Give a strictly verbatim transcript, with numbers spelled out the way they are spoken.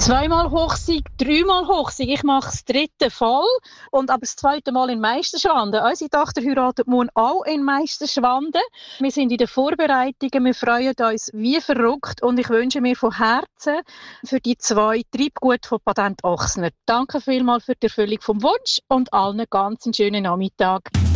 Zweimal Hochsieg, dreimal Hochsieg. Ich mache das dritte voll und aber das zweite Mal in Meisterschwanden. Unsere Tochter heiratet morgen auch in Meisterschwanden. Wir sind in den Vorbereitungen, wir freuen uns wie verrückt und ich wünsche mir von Herzen für die zwei Treibgut von Patent Ochsner. Danke vielmals für die Erfüllung vom Wunsch und allen ganz einen schönen Nachmittag.